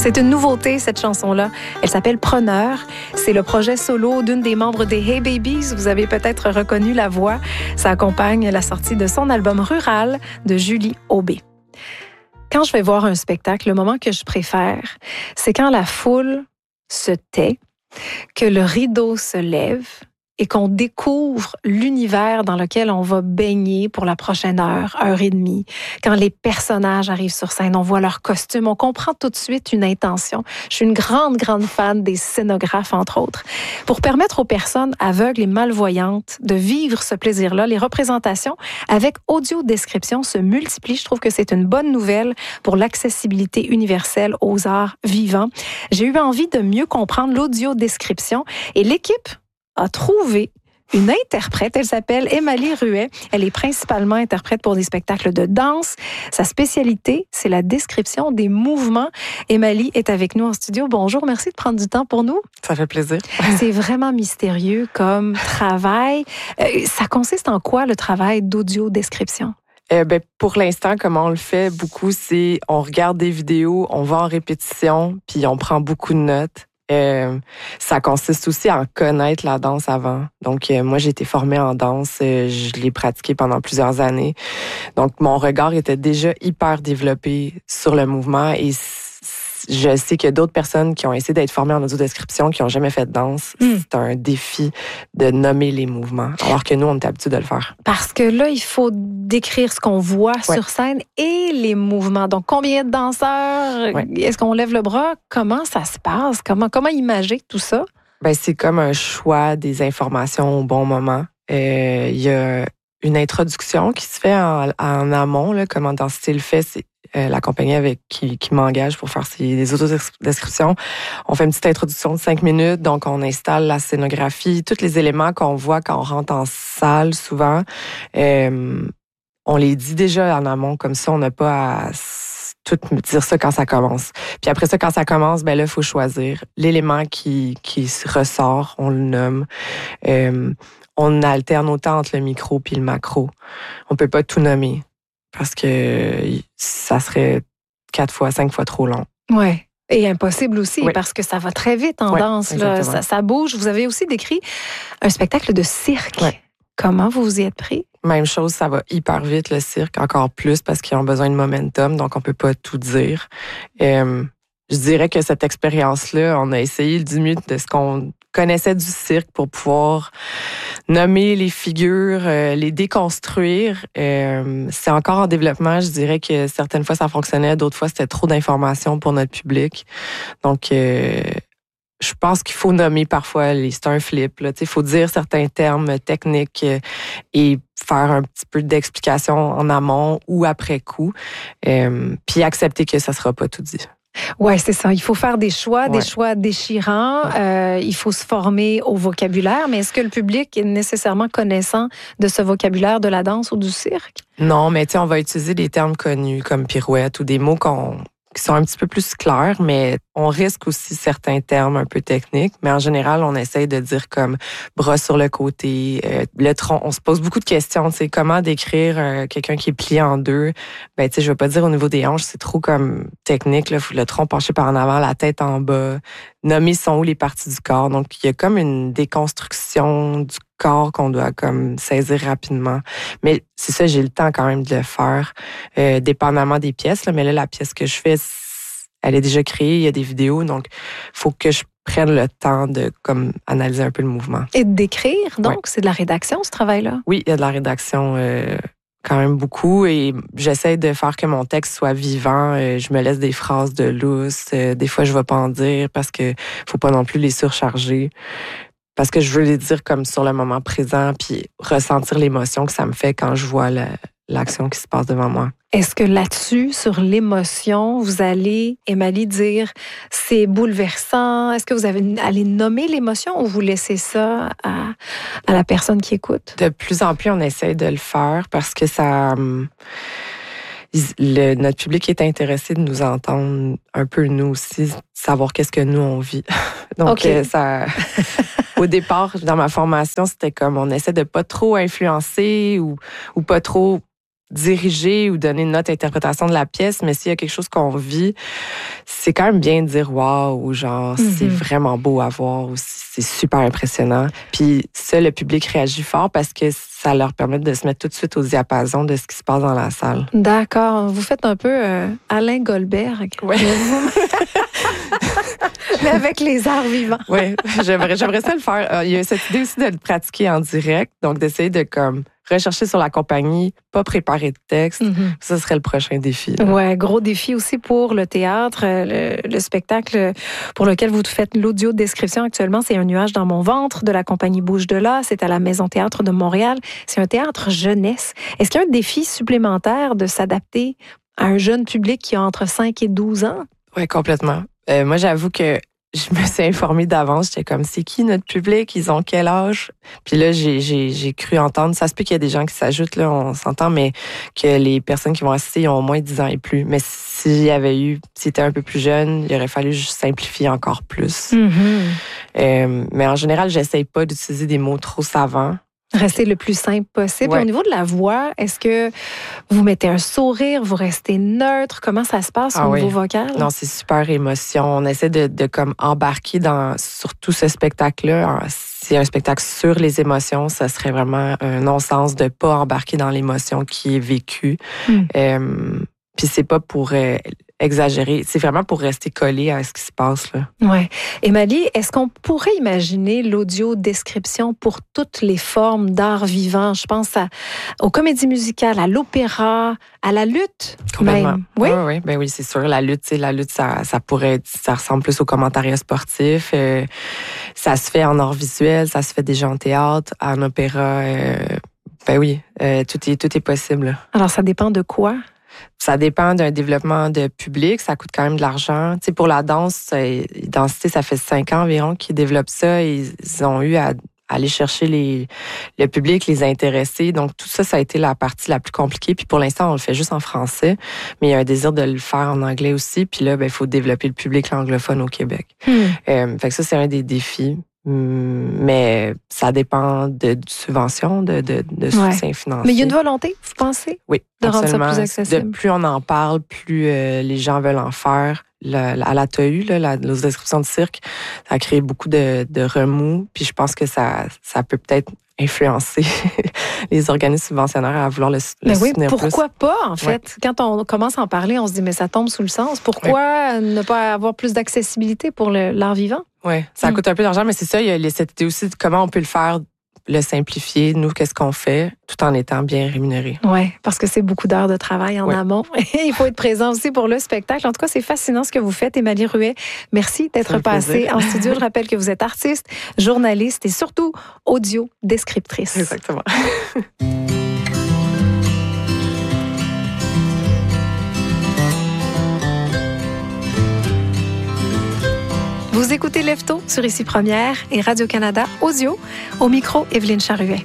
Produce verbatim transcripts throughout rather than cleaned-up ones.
C'est une nouveauté, cette chanson-là. Elle s'appelle Preneur. C'est le projet solo d'une des membres des Hey Babies. Vous avez peut-être reconnu la voix. Ça accompagne la sortie de son album Rural de Julie Aubé. Quand je vais voir un spectacle, le moment que je préfère, c'est quand la foule se tait, que le rideau se lève et qu'on découvre l'univers dans lequel on va baigner pour la prochaine heure, heure et demie. Quand les personnages arrivent sur scène, on voit leurs costumes, on comprend tout de suite une intention. Je suis une grande, grande fan des scénographes, entre autres. Pour permettre aux personnes aveugles et malvoyantes de vivre ce plaisir-là, les représentations avec audio-description se multiplient. Je trouve que c'est une bonne nouvelle pour l'accessibilité universelle aux arts vivants. J'ai eu envie de mieux comprendre l'audio-description et l'équipe a trouvé une interprète. Elle s'appelle Émalie Ruet. Elle est principalement interprète pour des spectacles de danse. Sa spécialité, c'est la description des mouvements. Émalie est avec nous en studio. Bonjour, merci de prendre du temps pour nous. Ça fait plaisir. C'est vraiment mystérieux comme travail. Euh, ça consiste en quoi, le travail d'audio-description? Euh, ben, pour l'instant, comment on le fait beaucoup, c'est on regarde des vidéos, on va en répétition, puis on prend beaucoup de notes. Euh, ça consiste aussi à en connaître la danse avant. Donc, euh, moi, j'ai été formée en danse. Euh, je l'ai pratiquée pendant plusieurs années. Donc, mon regard était déjà hyper développé sur le mouvement et je sais qu'il y a d'autres personnes qui ont essayé d'être formées en audio-description qui n'ont jamais fait de danse. Mm. C'est un défi de nommer les mouvements, alors que nous, on est habitués de le faire. Parce que là, il faut décrire ce qu'on voit ouais. sur scène et les mouvements. Donc, combien de danseurs? Ouais. Est-ce qu'on lève le bras? Comment ça se passe? Comment, comment imager tout ça? Ben, c'est comme un choix des informations au bon moment. Euh, il y a une introduction qui se fait en, en amont, là, comme en Densité le fait, c'est Euh, la compagnie avec qui, qui m'engage pour faire ces, les autodescriptions. On fait une petite introduction de cinq minutes, donc on installe la scénographie, tous les éléments qu'on voit quand on rentre en salle souvent. Euh, on les dit déjà en amont, comme ça on n'a pas à tout dire ça quand ça commence. Puis après ça, quand ça commence, ben là, il faut choisir l'élément qui, qui ressort, on le nomme. Euh, on alterne autant entre le micro puis le macro. On peut pas tout nommer. Parce que ça serait quatre fois, cinq fois trop long. Oui. Et impossible aussi, oui. parce que ça va très vite en oui, danse. Là. Ça, ça bouge. Vous avez aussi décrit un spectacle de cirque. Oui. Comment vous vous y êtes pris? Même chose, ça va hyper vite, le cirque, encore plus, parce qu'ils ont besoin de momentum, donc on peut pas tout dire. Euh, je dirais que cette expérience-là, on a essayé du mieux de ce qu'on connaissait du cirque pour pouvoir nommer les figures, euh, les déconstruire. Euh, c'est encore en développement. Je dirais que certaines fois, ça fonctionnait. D'autres fois, c'était trop d'informations pour notre public. Donc, euh, je pense qu'il faut nommer parfois les c'est un flip. Il faut dire certains termes techniques euh, et faire un petit peu d'explication en amont ou après coup. Euh, puis accepter que ça ne sera pas tout dit. Oui, c'est ça. Il faut faire des choix, ouais. des choix déchirants. Ouais. Euh, il faut se former au vocabulaire. Mais est-ce que le public est nécessairement connaissant de ce vocabulaire de la danse ou du cirque? Non, mais tu sais, on va utiliser des termes connus comme pirouette ou des mots qu'on, qui sont un petit peu plus clairs, mais on risque aussi certains termes un peu techniques. Mais en général, on essaye de dire comme bras sur le côté, euh, le tronc. On se pose beaucoup de questions. Tu sais, comment décrire euh, quelqu'un qui est plié en deux? Ben, tu sais, je veux pas dire au niveau des hanches, c'est trop comme technique. Là, le tronc penché par en avant, la tête en bas. Nommer sont où les parties du corps. Donc, il y a comme une déconstruction du corps qu'on doit comme saisir rapidement. Mais c'est ça, j'ai le temps quand même de le faire, euh, dépendamment des pièces. Là, mais là, la pièce que je fais, elle est déjà créée, il y a des vidéos, donc il faut que je prenne le temps de comme analyser un peu le mouvement. Et de décrire, donc, ouais. c'est de la rédaction, ce travail-là? Oui, il y a de la rédaction euh, quand même beaucoup et j'essaie de faire que mon texte soit vivant. Euh, je me laisse des phrases de lousse. Euh, des fois, je ne vais pas en dire parce que faut pas non plus les surcharger. Parce que je veux les dire comme sur le moment présent puis ressentir l'émotion que ça me fait quand je vois la, l'action qui se passe devant moi. Est-ce que là-dessus, sur l'émotion, vous allez, Émalie, dire c'est bouleversant? Est-ce que vous avez, allez nommer l'émotion ou vous laissez ça à, à la personne qui écoute? De plus en plus, on essaie de le faire parce que ça... Le, notre public est intéressé de nous entendre un peu nous aussi, savoir qu'est-ce que nous on vit. Donc, okay. ça... Au départ, dans ma formation, c'était comme on essaie de pas trop influencer ou, ou pas trop diriger ou donner notre interprétation de la pièce, mais s'il y a quelque chose qu'on vit, c'est quand même bien de dire wow, ou genre mm-hmm. c'est vraiment beau à voir, ou c'est super impressionnant. Puis ça, le public réagit fort parce que ça leur permet de se mettre tout de suite au diapason de ce qui se passe dans la salle. D'accord. Vous faites un peu euh, Alain Goldberg. Oui. Mais avec les arts vivants. Oui, j'aimerais, j'aimerais ça le faire. Il y a cette idée aussi de le pratiquer en direct, donc d'essayer de comme rechercher sur la compagnie, pas préparer de texte. Mm-hmm. Ça serait le prochain défi. Oui, gros défi aussi pour le théâtre. Le, le spectacle pour lequel vous faites l'audio-description actuellement, c'est Un nuage dans mon ventre de la compagnie Bouge de là. C'est à la Maison Théâtre de Montréal. C'est un théâtre jeunesse. Est-ce qu'il y a un défi supplémentaire de s'adapter à un jeune public qui a entre cinq et douze ans? Oui, complètement. Euh, moi, j'avoue que je me suis informée d'avance. J'étais comme, c'est qui notre public? Ils ont quel âge? Puis là, j'ai, j'ai, j'ai cru entendre. Ça se peut qu'il y a des gens qui s'ajoutent, là, on s'entend, mais que les personnes qui vont assister ont au moins dix ans et plus. Mais s'il y avait eu, s'ils étaient un peu plus jeunes, il aurait fallu juste simplifier encore plus. Mm-hmm. Euh, mais en général, j'essaye pas d'utiliser des mots trop savants. Rester le plus simple possible. Ouais. Au niveau de la voix, est-ce que vous mettez un sourire, vous restez neutre? Comment ça se passe ah au niveau oui. vocal? Non, c'est super émotion. On essaie de, de comme embarquer dans surtout ce spectacle-là. C'est un spectacle sur les émotions. Ça serait vraiment un non-sens de pas embarquer dans l'émotion qui est vécue. Mm. Euh, puis c'est pas pour euh, exagérer, c'est vraiment pour rester collé à ce qui se passe là. Ouais. Émilie, est-ce qu'on pourrait imaginer l'audio-description pour toutes les formes d'art vivant? Je pense à, aux comédies musicales, à l'opéra, à la lutte. Complètement. Même. Oui, oui, oui, ben oui, c'est sûr. La lutte, la lutte, ça, ça pourrait, être, ça ressemble plus au commentariat sportif. Euh, ça se fait en art visuel, ça se fait déjà en théâtre, en opéra. Euh, ben oui, euh, tout est, tout est possible. Alors, ça dépend de quoi? Ça dépend d'un développement de public, ça coûte quand même de l'argent. Tu sais, pour la danse, Densité, ça fait cinq ans environ qu'ils développent ça. Ils ont eu à aller chercher les, le public, les intéresser. Donc, tout ça, ça a été la partie la plus compliquée. Puis pour l'instant, on le fait juste en français, mais il y a un désir de le faire en anglais aussi. Puis là, ben, il faut développer le public anglophone au Québec. Hmm. Euh, fait que ça, c'est un des défis. Mais ça dépend de, de subventions, de, de, de soutien ouais. financier. Mais il y a une volonté, vous pensez? Oui, de absolument. rendre ça plus accessible. De plus on en parle, plus euh, les gens veulent en faire. Le, à la T A U, là, la description de cirque, ça a créé beaucoup de, de remous. Puis je pense que ça, ça peut peut-être influencer les organismes subventionnaires à vouloir le, le mais soutenir oui, pourquoi plus. pas, en fait? Ouais. Quand on commence à en parler, on se dit, mais ça tombe sous le sens. Pourquoi ouais. ne pas avoir plus d'accessibilité pour le, l'art vivant? Oui, ça hum. coûte un peu d'argent, mais c'est ça, il y a cette idée aussi de comment on peut le faire, le simplifier, nous, qu'est-ce qu'on fait, tout en étant bien rémunéré. Oui, parce que c'est beaucoup d'heures de travail en ouais. amont. Il faut être présent aussi pour le spectacle. En tout cas, c'est fascinant ce que vous faites, Émilie Ruet. Merci d'être passée en studio. Je rappelle que vous êtes artiste, journaliste et surtout audio-descriptrice. Exactement. Vous écoutez Lève-Tôt sur Ici Première et Radio-Canada Audio. Au micro, Evelyne Charuet.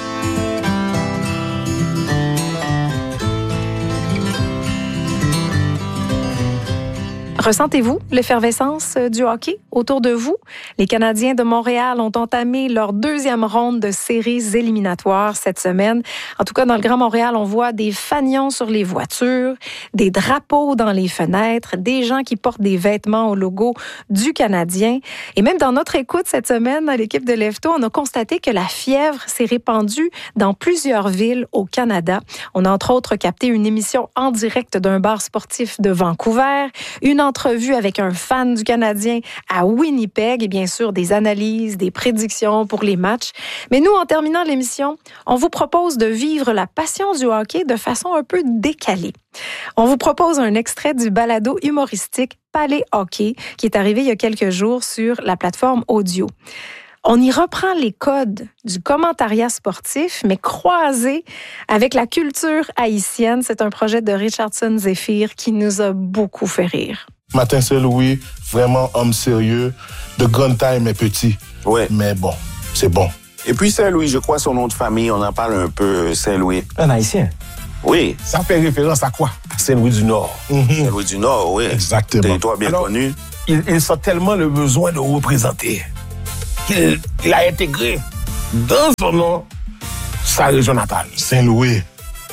Ressentez-vous l'effervescence du hockey autour de vous? Les Canadiens de Montréal ont entamé leur deuxième ronde de séries éliminatoires cette semaine. En tout cas, dans le Grand Montréal, on voit des fanions sur les voitures, des drapeaux dans les fenêtres, des gens qui portent des vêtements au logo du Canadien. Et même dans notre écoute cette semaine, à l'équipe de Lève-Tôt, on a constaté que la fièvre s'est répandue dans plusieurs villes au Canada. On a entre autres capté une émission en direct d'un bar sportif de Vancouver, une entrevue avec un fan du Canadien à Winnipeg et bien sûr des analyses, des prédictions pour les matchs. Mais nous, en terminant l'émission, on vous propose de vivre la passion du hockey de façon un peu décalée. On vous propose un extrait du balado humoristique Palais Hockey qui est arrivé il y a quelques jours sur la plateforme audio. On y reprend les codes du commentariat sportif, mais croisé avec la culture haïtienne. C'est un projet de Richardson Zephyr qui nous a beaucoup fait rire. Martin Saint-Louis, vraiment homme sérieux, de grande taille mais petit. Ouais. Mais bon, c'est bon. Et puis Saint-Louis, je crois son nom de famille, on en parle un peu, Saint-Louis. Un haïtien? Oui. Ça fait référence à quoi? Saint-Louis du Nord. Mm-hmm. Saint-Louis du Nord, oui. Exactement. Territoire bien Alors, connu. Il, il sent tellement le besoin de représenter qu'il il a intégré dans son nom sa région natale. Saint-Louis.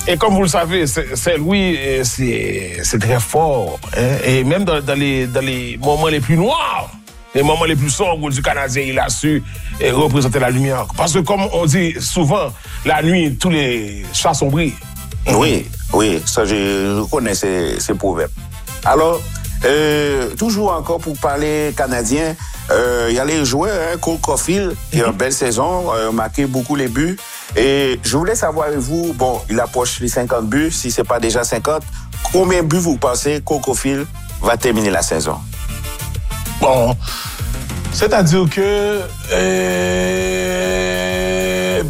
Et comme vous le savez, Saint-Louis, c'est, c'est très fort. Hein? Et même dans, dans, les, dans les moments les plus noirs, les moments les plus sombres du Canadien, il a su représenter la lumière. Parce que comme on dit souvent, la nuit, tous les chats sont brillés. Oui, oui, ça je reconnais ces, ces proverbes. Alors, euh, toujours encore pour parler canadien, euh, il y a les joueurs, hein, Cole Caulfield, qui a une belle saison, euh, marqué beaucoup les buts. Et je voulais savoir avec vous, bon, il approche les cinquante buts, si ce n'est pas déjà cinquante, combien de buts vous pensez Cole Caulfield va terminer la saison? Bon, c'est-à-dire que... Euh...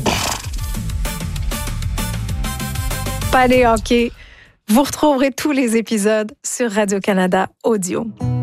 Palais Hockey. Vous retrouverez tous les épisodes sur Radio-Canada Audio.